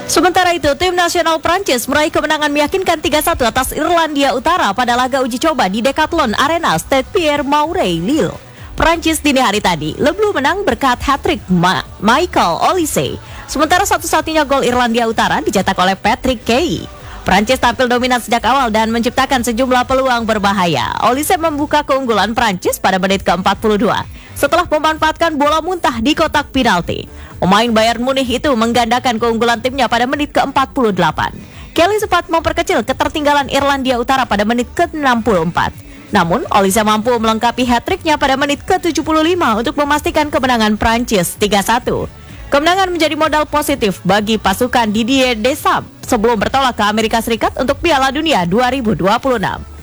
Sementara itu, tim nasional Prancis meraih kemenangan meyakinkan 3-1 atas Irlandia Utara pada laga uji coba di Decathlon Arena Stade Pierre-Mauroy, Lille. Prancis dini hari tadi, Le Bleu menang berkat hat-trick Michael Olise. Sementara satu-satunya gol Irlandia Utara dicetak oleh Patrick Key. Prancis tampil dominan sejak awal dan menciptakan sejumlah peluang berbahaya. Olise membuka keunggulan Prancis pada menit ke-42 setelah memanfaatkan bola muntah di kotak penalti. Pemain Bayern Munich itu menggandakan keunggulan timnya pada menit ke-48. Kelly sempat memperkecil ketertinggalan Irlandia Utara pada menit ke-64. Namun, Olise mampu melengkapi hat-tricknya pada menit ke-75 untuk memastikan kemenangan Prancis 3-1. Kemenangan menjadi modal positif bagi pasukan Didier Deschamps sebelum bertolak ke Amerika Serikat untuk Piala Dunia 2026.